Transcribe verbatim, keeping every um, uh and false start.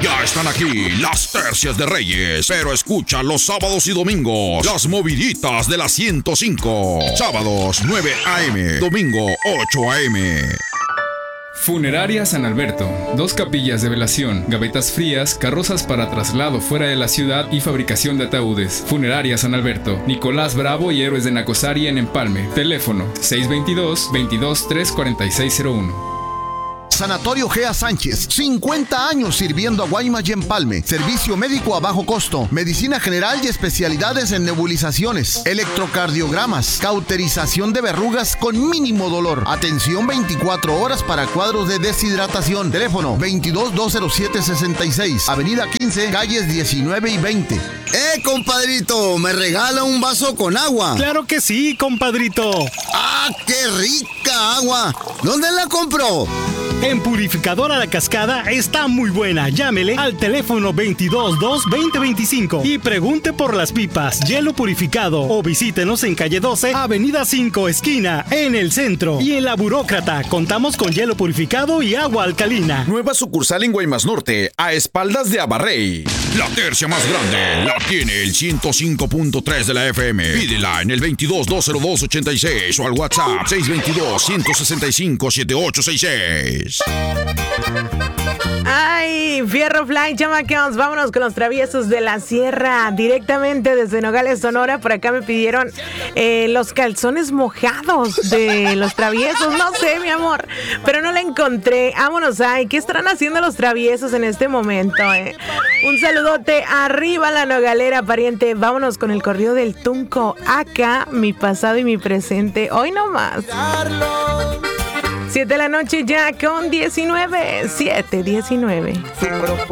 Ya están aquí las tercias de Reyes, pero escucha los sábados y domingos las moviditas de la ciento cinco. Sábados nueve a eme, domingo ocho a eme. Funeraria San Alberto. Dos capillas de velación, gavetas frías, carrozas para traslado fuera de la ciudad y fabricación de ataúdes. Funeraria San Alberto. Nicolás Bravo y Héroes de Nacosari en Empalme. Teléfono seis veintidós, veintidós, tres cuarenta y seis cero uno. Sanatorio Gea Sánchez, cincuenta años sirviendo a Guaymas y Empalme. Servicio médico a bajo costo, medicina general y especialidades en nebulizaciones, electrocardiogramas, cauterización de verrugas con mínimo dolor. Atención veinticuatro horas para cuadros de deshidratación. Teléfono veintidós, dos cero siete, sesenta y seis. Avenida quince, calles diecinueve y veinte. ¡Eh, compadrito! ¿Me regala un vaso con agua? ¡Claro que sí, compadrito! ¡Ah, qué rica agua! ¿Dónde la compró? En Purificadora La Cascada está muy buena. Llámele al teléfono veintidós, dos, veinte, veinticinco y pregunte por las pipas, hielo purificado, o visítenos en calle doce, avenida cinco, esquina, en el centro. Y en La Burócrata contamos con hielo purificado y agua alcalina. Nueva sucursal en Guaymas Norte, a espaldas de Abarrey. La tercia más grande la tiene el ciento cinco punto tres de la F M. Pídela en el veintidós, dos cero dos, ochenta y seis o al WhatsApp seis veintidós, ciento sesenta y cinco, setenta y ocho sesenta y seis. Ay, Fierro Fly, chamacos, vámonos con los traviesos de la sierra, directamente desde Nogales, Sonora. Por acá me pidieron eh, los calzones mojados de los traviesos, no sé, mi amor, pero no la encontré. Vámonos, ay, ¿qué estarán haciendo los traviesos en este momento? Eh? Un saludote, arriba la nogalera, pariente. Vámonos con el corrido del Tunco, acá, mi pasado y mi presente, hoy nomás. siete de la noche ya con diecinueve, siete diecinueve.